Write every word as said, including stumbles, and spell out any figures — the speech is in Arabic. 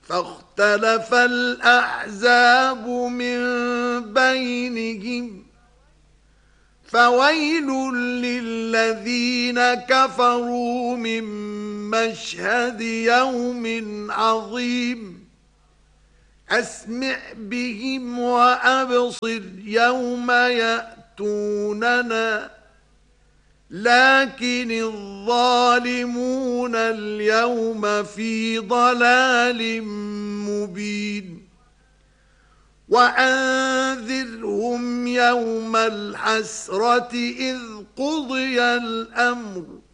فاختلف الأحزاب من بينهم فويل للذين كفروا من مشهد يوم عظيم أسمع بهم وأبصر يوم يأتوننا لكن الظالمون اليوم في ضلال مبين وأنذرهم يوم الحسرة إذ قضي الأمر